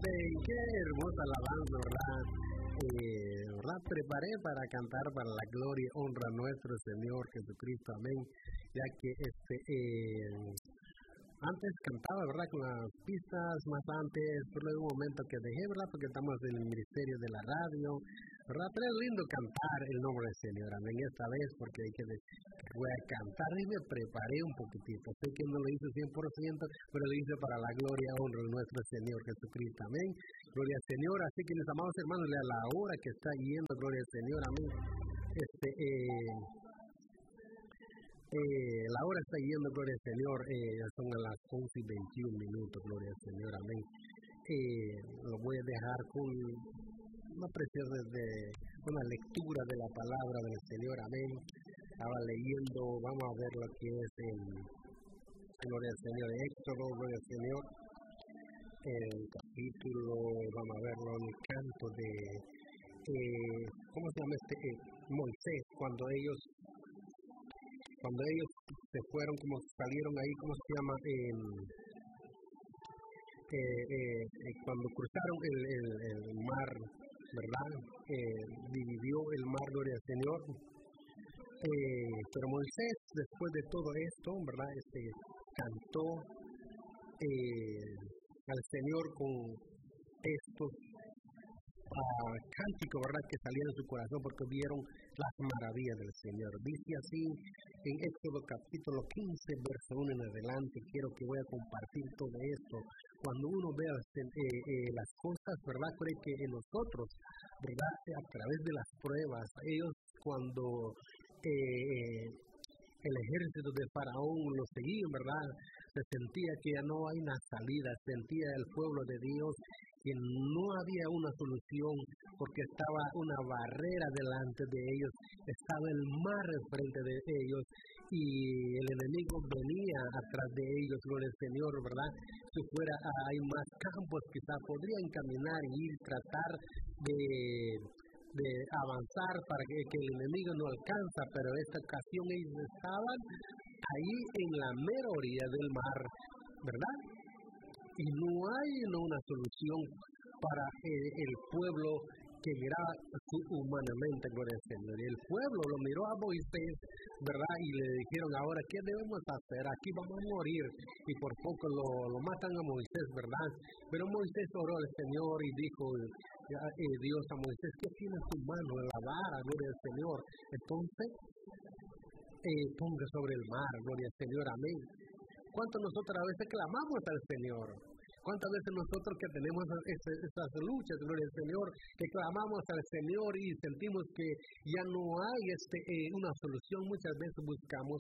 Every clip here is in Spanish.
Qué hermosa alabanza, ¿verdad? ¿Verdad? Preparé para cantar para la gloria y honra a nuestro Señor Jesucristo, amén. Ya que antes cantaba, ¿verdad? Con las pistas más antes, pero en un momento que dejé, ¿verdad? Porque estamos en el ministerio de la radio, ¿verdad? Pero es lindo cantar el nombre del Señor, amén, esta vez, porque hay que voy a cantar y me preparé un poquitito. Sé que no lo hice 100%, pero lo hice para la gloria y honra de nuestro Señor Jesucristo, amén. Gloria al Señor, así que mis amados hermanos, a la hora que está yendo, gloria al Señor, amén. La hora está yendo, gloria al Señor, ya son a las 11:21, gloria al Señor, amén. Lo voy a dejar con una preciosa de una lectura de la palabra del Señor, amén. Estaba leyendo, vamos a ver lo que es en gloria al Señor, Éxodo, gloria al Señor, el capítulo, vamos a verlo en el canto de, ¿cómo se llama Moisés, cuando ellos se fueron, como salieron ahí, ¿cómo se llama? Cuando cruzaron el mar, ¿verdad? Dividió el mar, gloria al Señor. Pero Moisés, después de todo esto, ¿verdad? Cantó al Señor con estos cánticos, ¿verdad? Que salían de su corazón porque vieron las maravillas del Señor. Dice así en Éxodo capítulo 15, verso 1 en adelante. Quiero que voy a compartir todo esto. Cuando uno ve las cosas, ¿verdad? Cree que en nosotros, ¿verdad? A través de las pruebas, ellos cuando el ejército de Faraón lo seguía, ¿verdad? Se sentía que ya no hay una salida, sentía el pueblo de Dios que no había una solución porque estaba una barrera delante de ellos, estaba el mar enfrente de ellos y el enemigo venía atrás de ellos, gloria al Señor, ¿verdad? Si fuera hay más campos, quizás podrían caminar y ir, tratar de avanzar para que el enemigo no alcanza, pero en esta ocasión ellos estaban ahí en la mera orilla del mar, ¿verdad? Y no hay una solución para el pueblo que miraba humanamente, gloria al Señor. Y el pueblo lo miró a Moisés, ¿verdad? Y le dijeron, ahora, ¿qué debemos hacer? Aquí vamos a morir. Y por poco lo matan a Moisés, ¿verdad? Pero Moisés oró al Señor y dijo, Dios a Moisés, ¿qué tiene en tu mano? En la vara, gloria al Señor. Entonces, ponga sobre el mar, gloria al Señor, amén. ¿Cuánto nosotros a veces clamamos al Señor? ¿Cuántas veces nosotros que tenemos estas luchas, gloria al Señor, que clamamos al Señor y sentimos que ya no hay una solución? Muchas veces buscamos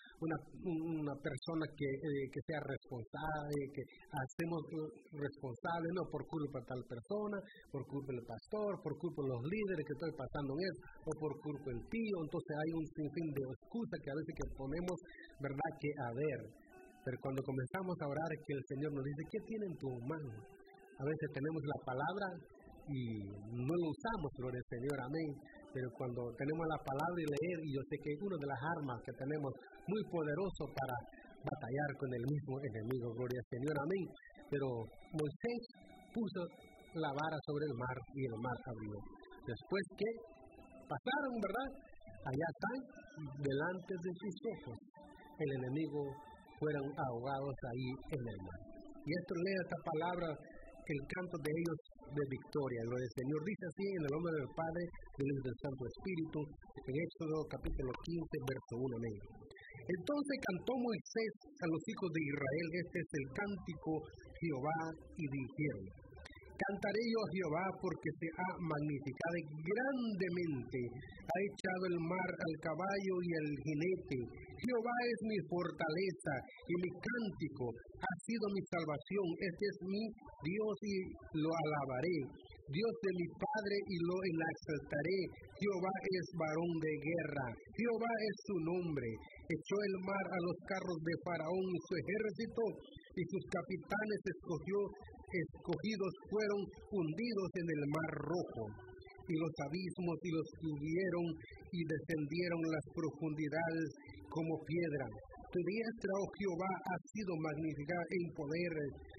una persona que sea responsable, que hacemos responsable, no por culpa de tal persona, por culpa del pastor, por culpa de los líderes que estoy pasando en eso, o por culpa del tío. Entonces hay un sinfín de excusas que a veces que ponemos, ¿verdad? Que a ver. Pero cuando comenzamos a orar, que el Señor nos dice, ¿qué tiene en tu mano? A veces tenemos la palabra y no lo usamos, gloria al Señor, amén. Pero cuando tenemos la palabra y leer, y yo sé que es una de las armas que tenemos muy poderoso para batallar con el mismo enemigo, gloria al Señor, amén. Pero Moisés puso la vara sobre el mar y el mar abrió. Después que pasaron, ¿verdad? Allá están, delante de sus ojos, el enemigo fueron ahogados ahí en el mar. Y esto lee esta palabra, el canto de ellos de victoria. Lo del Señor dice así en el nombre del Padre, del Hijo y del Santo Espíritu, en Éxodo capítulo 15, verso 1, amén. Entonces cantó Moisés a los hijos de Israel, este es el cántico Jehová, y dijeron, cantaré yo a Jehová porque se ha magnificado grandemente, ha echado el mar al caballo y al jinete. Jehová es mi fortaleza y mi cántico, ha sido mi salvación, este es mi Dios y lo alabaré. Dios de mi Padre y lo exaltaré. Jehová es varón de guerra, Jehová es su nombre. Echó el mar a los carros de Faraón y su ejército, y sus capitanes escogidos fueron hundidos en el mar rojo. Y los abismos y los cubrieron y descendieron las profundidades como piedra. Tu diestra, oh Jehová, ha sido magnificada en poder.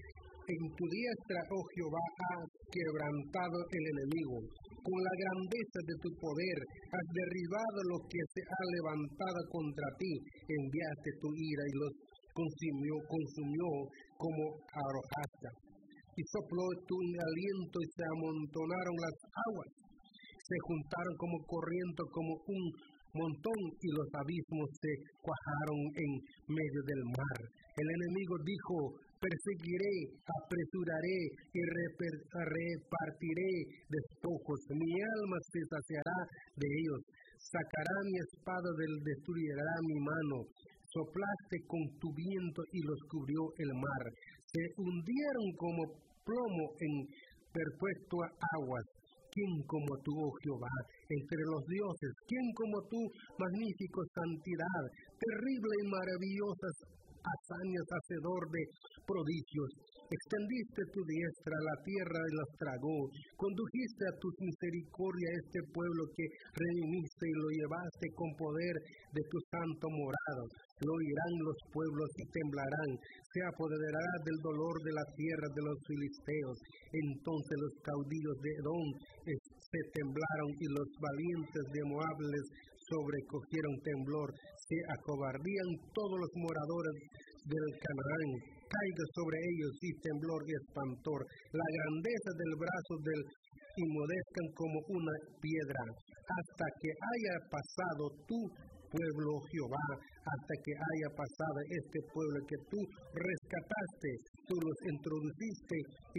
En tu diestra, oh Jehová, has quebrantado el enemigo. Con la grandeza de tu poder has derribado lo que se ha levantado contra ti. Enviaste tu ira y los consumió como hojarasca. Y sopló tu aliento y se amontonaron las aguas. Se juntaron como corriente, como un montón, y los abismos se cuajaron en medio del mar. El enemigo dijo: perseguiré, apresuraré y repartiré despojos. Mi alma se saciará de ellos. Sacará mi espada, destruirá mi mano. Soplaste con tu viento y los cubrió el mar. Se hundieron como plomo en perpetuas aguas. ¿Quién como tú, oh Jehová, entre los dioses? ¿Quién como tú, magnífico santidad, terrible y maravillosas hazañas, hacedor de prodigios? Extendiste tu diestra a la tierra y los tragó. Condujiste a tus misericordias a este pueblo que redimiste y lo llevaste con poder de tu santo morado. Lo oirán los pueblos y temblarán. Se apoderará del dolor de la tierra de los filisteos. Entonces los caudillos de Edom se temblaron y los valientes de Moab les sobrecogieron temblor. Se acobardían todos los moradores del Canaán. Caiga sobre ellos y temblor y espantor. La grandeza del brazo del inmudezcan como una piedra, hasta que haya pasado tu pueblo, Jehová, hasta que haya pasado este pueblo que tú rescataste. Tú los introduciste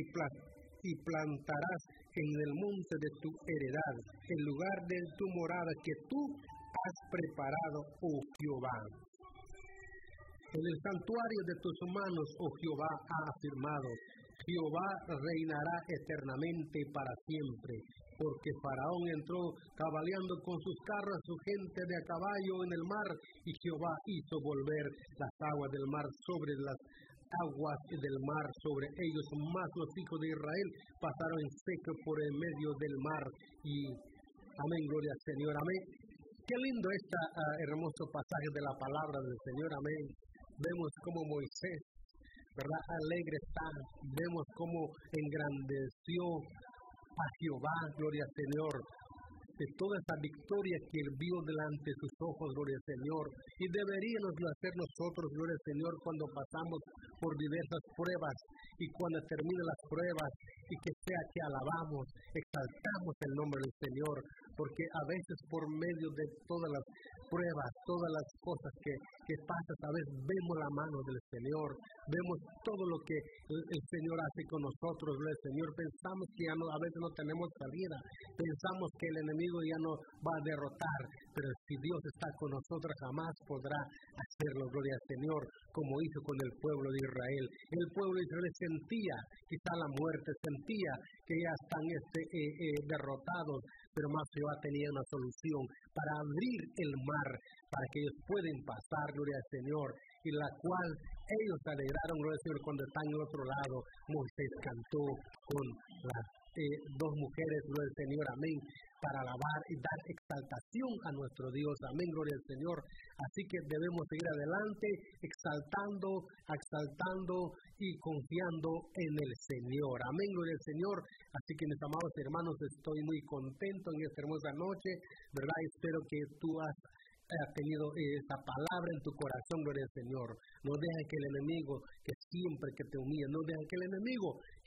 y plantarás en el monte de tu heredad, en lugar de tu morada que tú has preparado, oh Jehová. En el santuario de tus manos, oh Jehová, ha afirmado: Jehová reinará eternamente para siempre, porque Faraón entró cabalgando con sus carros, su gente de a caballo en el mar, y Jehová hizo volver las aguas del mar sobre las aguas del mar sobre ellos, más los hijos de Israel pasaron en seco por el medio del mar. Y amén, gloria al Señor, amén. Qué lindo este hermoso pasaje de la palabra del Señor, amén. Vemos como Moisés, ¿verdad?, alegre está. Vemos cómo engrandeció a Jehová, gloria al Señor, de toda esa victoria que él vio delante de sus ojos, gloria al Señor. Y deberíamos hacer nosotros, gloria al Señor, cuando pasamos por diversas pruebas y cuando terminan las pruebas, y que sea que alabamos, exaltamos el nombre del Señor, porque a veces por medio de todas las pruebas, todas las cosas que pasan, a veces vemos la mano del Señor, vemos todo lo que el Señor hace con nosotros, el Señor. Pensamos que ya no, a veces no tenemos salida, pensamos que el enemigo ya no va a derrotar, pero si Dios está con nosotros jamás podrá hacerlo, gloria al Señor, como hizo con el pueblo de Israel. El pueblo de Israel sentía quizá la muerte, sentía que ya están derrotados, pero más Jehová tenía una solución para abrir el mar, para que ellos pueden pasar, gloria al Señor, y la cual ellos se alegraron, gloria al Señor, cuando están en otro lado. Moisés cantó con las dos mujeres, gloria al Señor, amén, para alabar y dar exaltación a nuestro Dios, amén, gloria al Señor. Así que debemos seguir adelante, exaltando y confiando en el Señor, amén, gloria al Señor. Así que, mis amados hermanos, estoy muy contento en esta hermosa noche, ¿verdad? Espero que tú has tenido esa palabra en tu corazón, gloria al Señor. No dejes que el enemigo, que siempre que te humilla, no dejes que el enemigo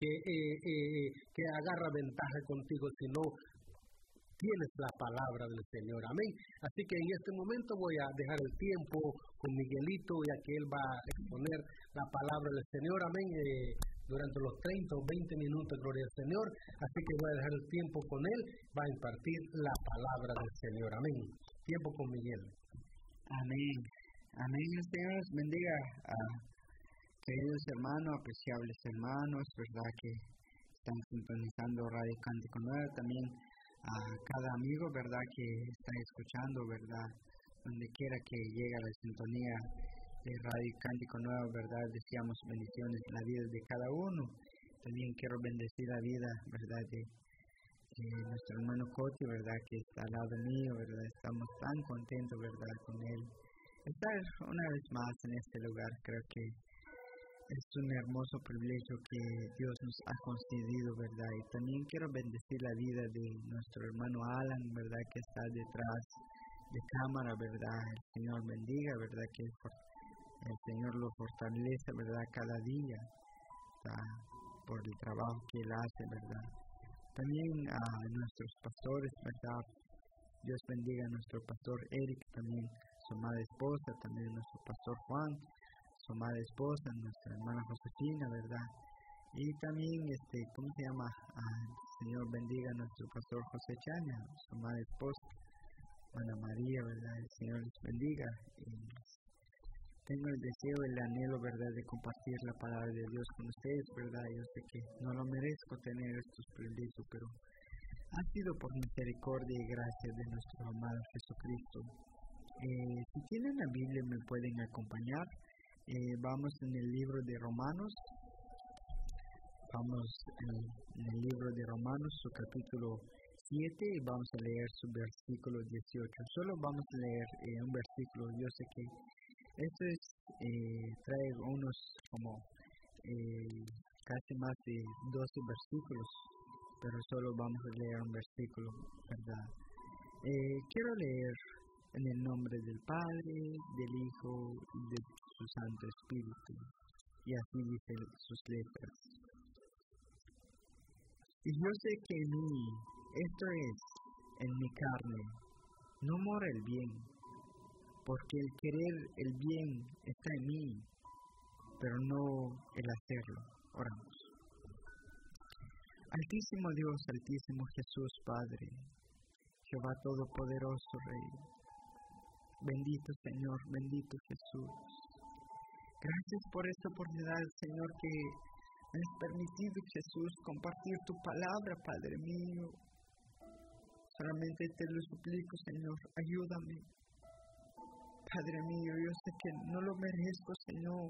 que agarra ventaja contigo, sino tienes la palabra del Señor, amén. Así que en este momento voy a dejar el tiempo con Miguelito, ya que él va a exponer la palabra del Señor, amén, durante los 30 o 20 minutos, gloria al Señor. Así que voy a dejar el tiempo con él, va a impartir la palabra del Señor, amén. Tiempo con Miguel. Amén. Amén. El Señor les bendiga a queridos hermanos, apreciables hermanos, verdad, que están sintonizando Radio Cántico Nuevo. También a cada amigo, verdad, que está escuchando, verdad, donde quiera que llegue a la sintonía de Radio Cántico Nuevo, verdad, deseamos bendiciones en la vida de cada uno. También quiero bendecir la vida, verdad, de nuestro hermano Coti, verdad, que está al lado mío, verdad. Estamos tan contentos, verdad, con él estar una vez más en este lugar. Creo que Es un hermoso privilegio que Dios nos ha concedido, ¿verdad? Y también quiero bendecir la vida de nuestro hermano Alan, ¿verdad? Que está detrás de cámara, ¿verdad? El Señor bendiga, ¿verdad? Que el Señor lo fortalece, ¿verdad? Cada día, ¿verdad? Por el trabajo que Él hace, ¿verdad? También a nuestros pastores, ¿verdad? Dios bendiga a nuestro pastor Eric, también su amada esposa, también nuestro pastor Juan, su amada esposa, nuestra hermana Josefina, ¿verdad? Y también, ¿cómo se llama? Señor bendiga a nuestro pastor José Chaña, su amada esposa, Ana María, ¿verdad? El Señor les bendiga. Y tengo el deseo, el anhelo, ¿verdad?, de compartir la palabra de Dios con ustedes, ¿verdad? Yo sé que no lo merezco tener estos privilegios, pero ha sido por misericordia y gracia de nuestro amado Jesucristo. Si tienen la Biblia me pueden acompañar. Vamos en el libro de Romanos. Vamos en el libro de Romanos, su capítulo 7, y vamos a leer su versículo 18. Solo vamos a leer un versículo. Yo sé que esto trae unos como casi más de 12 versículos, pero solo vamos a leer un versículo, ¿verdad? Quiero leer en el nombre del Padre, del Hijo y de su Santo Espíritu. Y así dice sus letras. Y yo sé que en mí, esto es, en mi carne, no mora el bien, porque el querer el bien está en mí, pero no el hacerlo. Oramos. Altísimo Dios, altísimo Jesús, Padre, Jehová Todopoderoso, Rey. Bendito Señor, bendito Jesús. Gracias por esta oportunidad, Señor, que me has permitido, Jesús, compartir tu palabra, Padre mío. Solamente te lo suplico, Señor, ayúdame. Padre mío, yo sé que no lo merezco, Señor,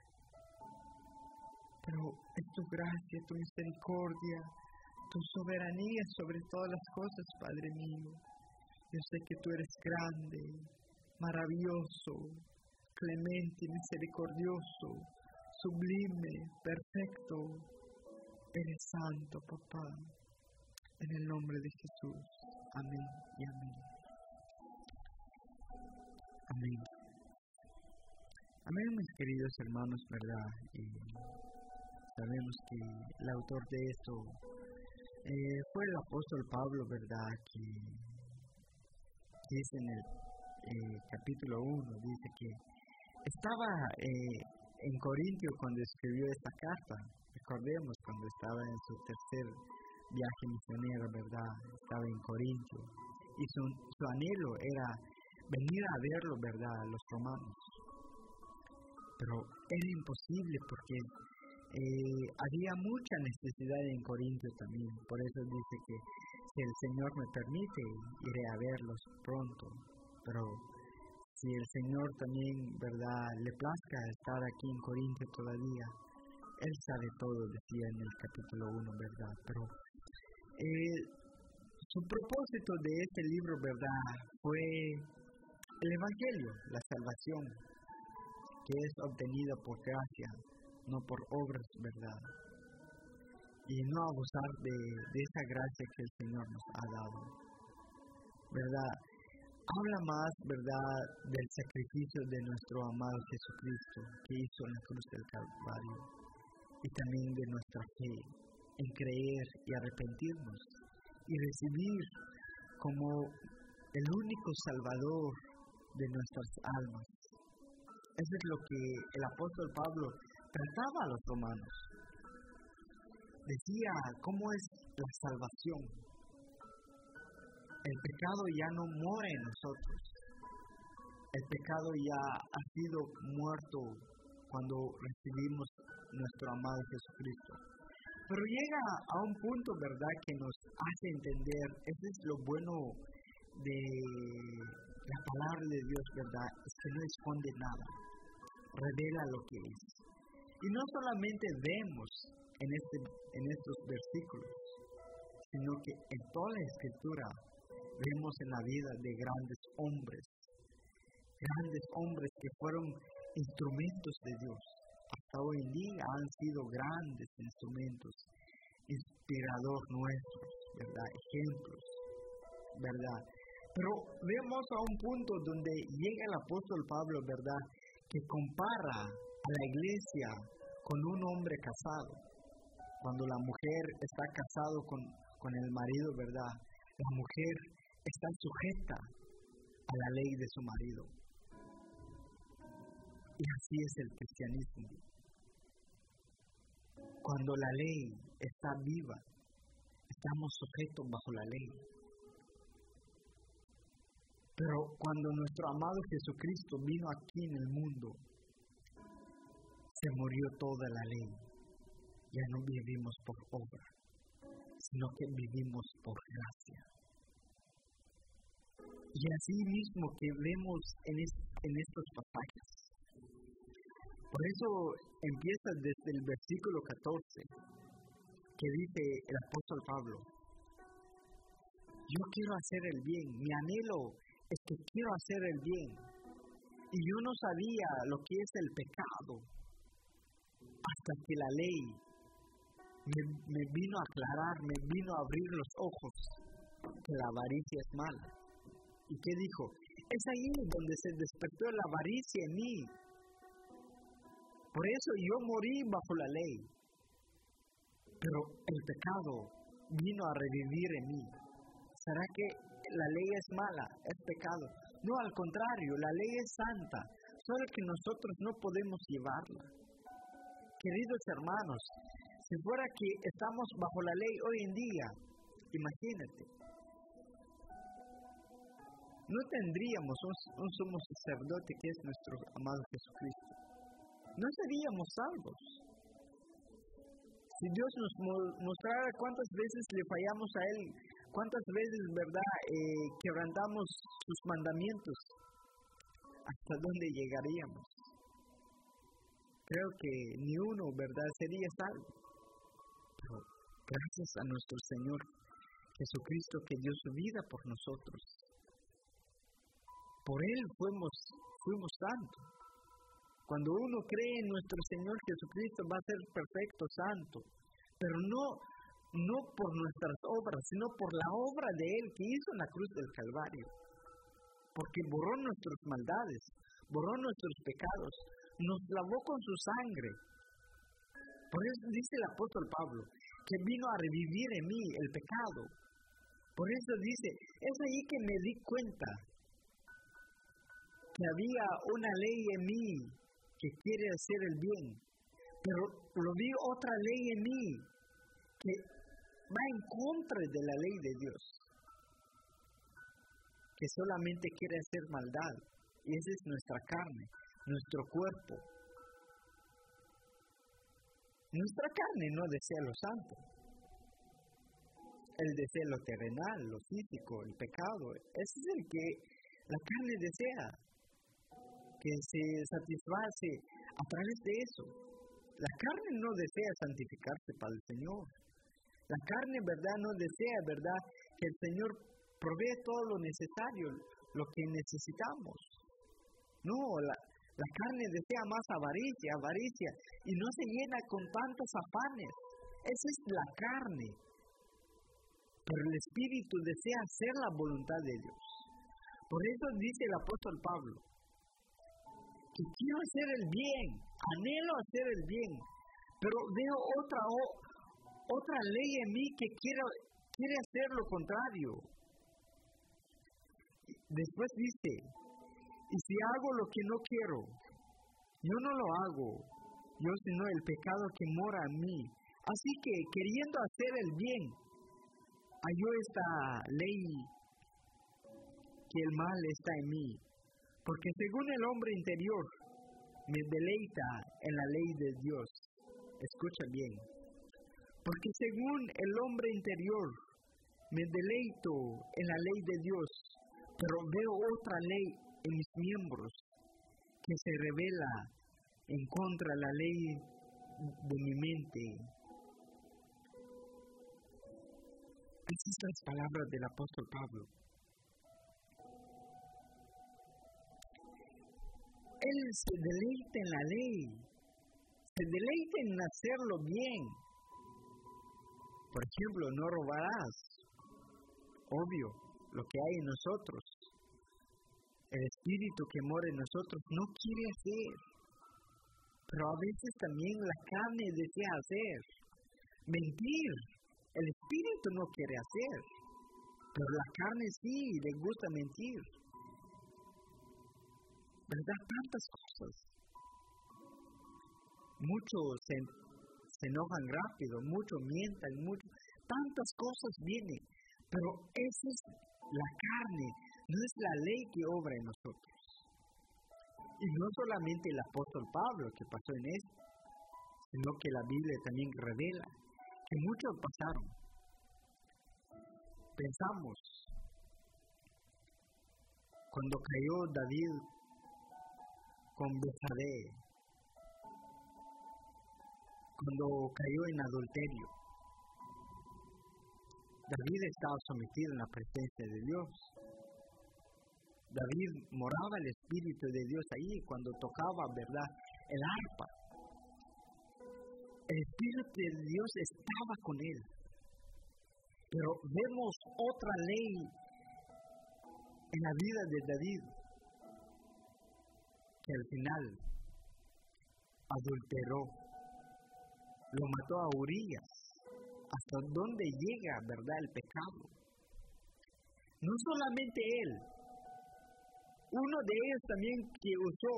pero es tu gracia, tu misericordia, tu soberanía sobre todas las cosas, Padre mío. Yo sé que tú eres grande, maravilloso, clemente, misericordioso, sublime, perfecto. Eres santo, papá. En el nombre de Jesús. Amén y amén. Amén. Amén, mis queridos hermanos, ¿verdad? Y sabemos que el autor de esto fue el apóstol Pablo, ¿verdad? Que dice en el capítulo 1, dice que estaba en Corintio cuando escribió esta carta. Recordemos cuando estaba en su tercer viaje misionero, ¿verdad? Estaba en Corintio. Y su anhelo era venir a verlo, ¿verdad?, a los romanos. Pero era imposible porque había mucha necesidad en Corintio también. Por eso dice que si el Señor me permite, iré a verlos pronto. Pero si el Señor también, ¿verdad?, le plazca estar aquí en Corintio todavía, Él sabe todo, decía en el capítulo 1, ¿verdad? Pero su propósito de este libro, ¿verdad?, fue el Evangelio, la salvación, que es obtenida por gracia, no por obras, ¿verdad? Y no abusar de esa gracia que el Señor nos ha dado, ¿verdad? Habla más, ¿verdad?, del sacrificio de nuestro amado Jesucristo que hizo en la cruz del Calvario, y también de nuestra fe en creer y arrepentirnos y recibir como el único Salvador de nuestras almas. Eso es lo que el apóstol Pablo trataba a los romanos. Decía cómo es la salvación. El pecado ya no mora en nosotros. El pecado ya ha sido muerto cuando recibimos nuestro amado Jesucristo. Pero llega a un punto, ¿verdad?, que nos hace entender, eso es lo bueno de la palabra de Dios, ¿verdad?, es que no esconde nada, revela lo que es. Y no solamente vemos en estos versículos, sino que en toda la Escritura vemos en la vida de grandes hombres que fueron instrumentos de Dios, hasta hoy en día han sido grandes instrumentos, inspirador nuestros, ¿verdad? Ejemplos, ¿verdad? Pero vemos a un punto donde llega el apóstol Pablo, ¿verdad? Que compara a la iglesia con un hombre casado. Cuando la mujer está casada con el marido, ¿verdad? La mujer está sujeta a la ley de su marido. Y así es el cristianismo. Cuando la ley está viva, estamos sujetos bajo la ley. Pero cuando nuestro amado Jesucristo vino aquí en el mundo, se murió toda la ley. Ya no vivimos por obra, sino que vivimos por gracia. Y así mismo que vemos en estos pasajes. Por eso empieza desde el versículo 14, que dice el apóstol Pablo: yo quiero hacer el bien, mi anhelo es que quiero hacer el bien. Y yo no sabía lo que es el pecado, hasta que la ley me vino a aclarar, me vino a abrir los ojos, que la avaricia es mala. ¿Y qué dijo? Es ahí donde se despertó la avaricia en mí. Por eso yo morí bajo la ley. Pero el pecado vino a revivir en mí. ¿Será que la ley es mala? ¿Es pecado? No, al contrario, la ley es santa, solo que nosotros no podemos llevarla. Queridos hermanos, si fuera que estamos bajo la ley hoy en día, imagínate, no tendríamos un sumo sacerdote que es nuestro amado Jesucristo. No seríamos salvos. Si Dios nos mostrara cuántas veces le fallamos a Él, cuántas veces, ¿verdad?, quebrantamos sus mandamientos, ¿hasta dónde llegaríamos? Creo que ni uno, ¿verdad?, sería salvo. Pero gracias a nuestro Señor Jesucristo, que dio su vida por nosotros. Por Él fuimos santos. Cuando uno cree en nuestro Señor Jesucristo, va a ser perfecto, santo. Pero no por nuestras obras, sino por la obra de Él que hizo en la cruz del Calvario. Porque borró nuestras maldades, borró nuestros pecados, nos lavó con su sangre. Por eso dice el apóstol Pablo, que vino a revivir en mí el pecado. Por eso dice, es ahí que me di cuenta que había una ley en mí que quiere hacer el bien, pero lo vi otra ley en mí que va en contra de la ley de Dios, que solamente quiere hacer maldad, y esa es nuestra carne, nuestro cuerpo. Nuestra carne no desea lo santo, él desea lo terrenal, lo físico, el pecado. Ese es el que la carne desea, que se satisface a través de eso. La carne no desea santificarse para el Señor. La carne, ¿verdad?, no desea, ¿verdad?, que el Señor provee todo lo necesario, lo que necesitamos. No, la carne desea más avaricia, y no se llena con tantos afanes. Esa es la carne. Pero el Espíritu desea hacer la voluntad de Dios. Por eso dice el apóstol Pablo, que quiero hacer el bien, anhelo hacer el bien, pero veo otra ley en mí que quiere hacer lo contrario. Después dice, y si hago lo que no quiero, yo no lo hago, yo sino el pecado que mora en mí. Así que, queriendo hacer el bien, halló esta ley que el mal está en mí. Porque según el hombre interior, me deleita en la ley de Dios. Escucha bien. Porque según el hombre interior, me deleito en la ley de Dios, pero veo otra ley en mis miembros, que se revela en contra de la ley de mi mente. Esas son las palabras del apóstol Pablo. Él se deleita en la ley, se se deleita en hacerlo bien. Por ejemplo, no robarás. Obvio, lo que hay en nosotros, el espíritu que mora en nosotros no quiere hacer. Pero a veces también la carne desea hacer. Mentir, el espíritu no quiere hacer. Pero la carne sí, le gusta mentir. ¿Verdad? Tantas cosas. Muchos se enojan rápido, muchos mientan, tantas cosas vienen. Pero esa es la carne, no es la ley que obra en nosotros. Y no solamente el apóstol Pablo que pasó en esto, sino que la Biblia también revela que muchos pasaron. Pensamos, cuando cayó David con Betsabé, cuando cayó en adulterio, David estaba sometido en la presencia de Dios. David moraba el Espíritu de Dios ahí cuando tocaba, ¿verdad?, el arpa. El Espíritu de Dios estaba con él. Pero vemos otra ley en la vida de David, que al final adulteró, lo mató a Urías. Hasta dónde llega, ¿verdad?, el pecado. No solamente él, uno de ellos también que usó,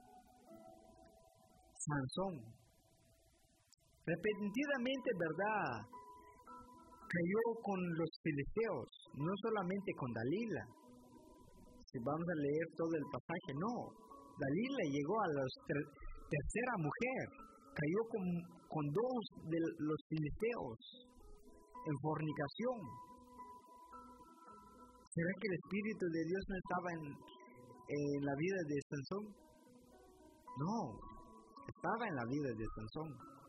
Sansón, repetidamente, ¿verdad?, cayó con los filisteos, no solamente con Dalila. Si vamos a leer todo el pasaje, no. Dalila llegó a la tercera mujer, cayó con dos de los filisteos en fornicación. ¿Será que el Espíritu de Dios no estaba en la vida de Sansón? No, estaba en la vida de Sansón.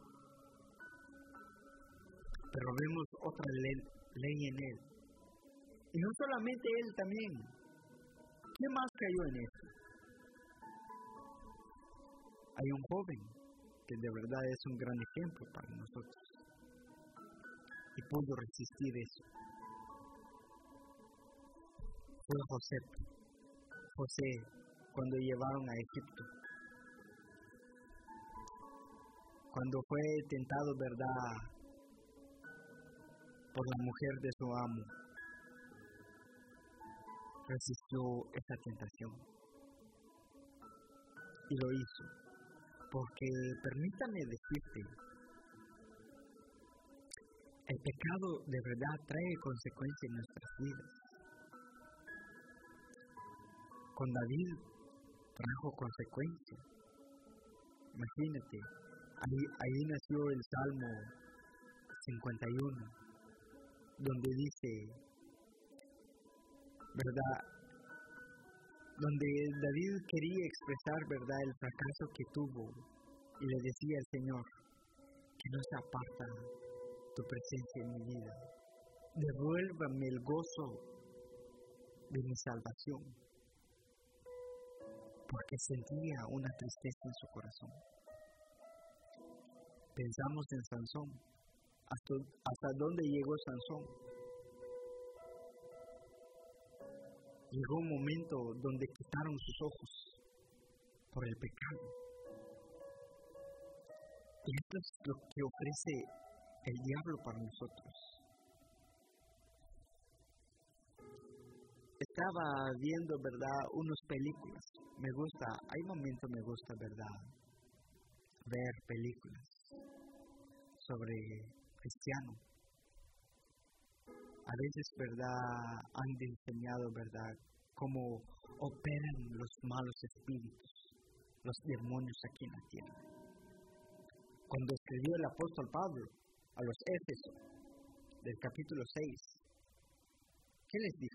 Pero vemos otra ley en él. Y no solamente él también. ¿Qué más cayó en esto? Hay un joven que de verdad es un gran ejemplo para nosotros. Y pudo resistir eso. Fue José, cuando llevaron a Egipto. Cuando fue tentado, ¿verdad?, por la mujer de su amo, resistió esa tentación. Y lo hizo. Porque, permítame decirte, el pecado de verdad trae consecuencias en nuestras vidas. Con David trajo consecuencias. Imagínate, ahí nació el Salmo 51, donde dice, ¿verdad?, donde David quería expresar, ¿verdad?, el fracaso que tuvo, y le decía al Señor, que no se aparta tu presencia en mi vida, devuélvame el gozo de mi salvación, porque sentía una tristeza en su corazón. Pensamos en Sansón. ¿Hasta dónde llegó Sansón? Llegó un momento donde quitaron sus ojos por el pecado. Y esto es lo que ofrece el diablo para nosotros. Estaba viendo, ¿verdad?, unas películas. Hay momentos me gusta, ¿verdad?, ver películas sobre cristianos. A veces, ¿verdad?, han enseñado, ¿verdad?, cómo operan los malos espíritus, los demonios aquí en la tierra. Cuando escribió el apóstol Pablo a los Éfesos, del capítulo 6, ¿qué les dijo?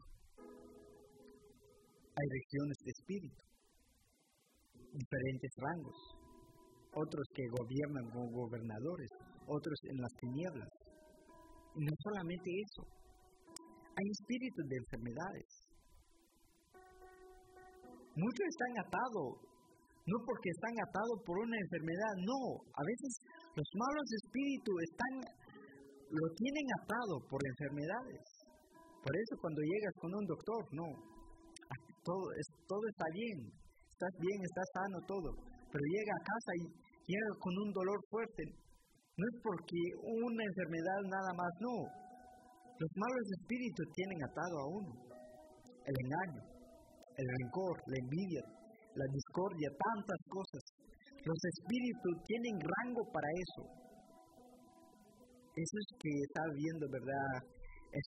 Hay regiones de espíritu, diferentes rangos, otros que gobiernan como gobernadores, otros en las tinieblas. Y no solamente eso, hay espíritus de enfermedades. Muchos están atados no porque están atados por una enfermedad, no. A veces los malos espíritus lo tienen atado por enfermedades. Por eso cuando llegas con un doctor, no, todo está bien, estás sano, todo. Pero llega a casa y llega con un dolor fuerte. No es porque una enfermedad nada más, no. Los malos espíritus tienen atado a uno. El engaño, el rencor, la envidia, la discordia, tantas cosas. Los espíritus tienen rango para eso. Eso es que está viendo, ¿verdad?